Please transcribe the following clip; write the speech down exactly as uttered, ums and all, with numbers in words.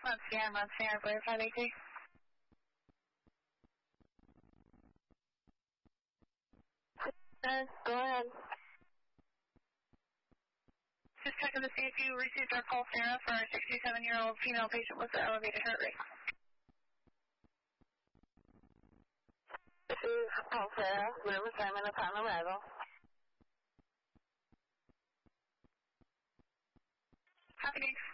Montana, Montana, Blair five eight three. Uh, go ahead. Just checking to see if you received our call, Sarah, for a sixty-seven-year-old female patient with an elevated heart rate. This is call Sarah, room assignment upon arrival. Copy.